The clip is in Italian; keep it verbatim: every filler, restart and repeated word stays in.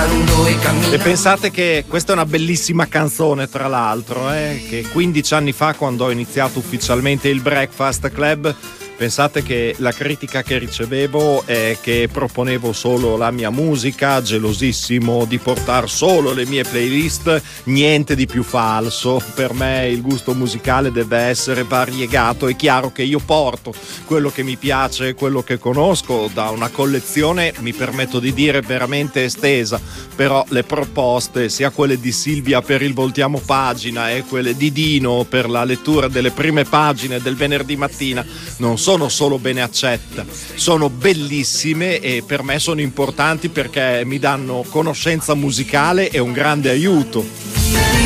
camminando e camminando. E pensate che questa è una bellissima canzone, tra l'altro, eh, che quindici anni fa, quando ho iniziato ufficialmente il Breakfast Club, pensate che la critica che ricevevo è che proponevo solo la mia musica, gelosissimo di portare solo le mie playlist, niente di più falso. Per me il gusto musicale deve essere variegato. È chiaro che io porto quello che mi piace, quello che conosco, da una collezione, mi permetto di dire, veramente estesa, però le proposte, sia quelle di Silvia per il Voltiamo Pagina e quelle di Dino per la lettura delle prime pagine del venerdì mattina, non sono solo bene accette, sono bellissime e per me sono importanti perché mi danno conoscenza musicale e un grande aiuto.